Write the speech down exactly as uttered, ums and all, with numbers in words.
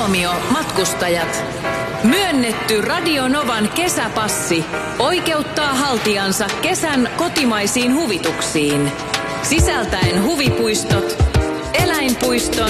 Huomio matkustajat! Myönnetty Radio Novan kesäpassi oikeuttaa haltijansa kesän kotimaisiin huvituksiin. Sisältäen huvipuistot, eläinpuiston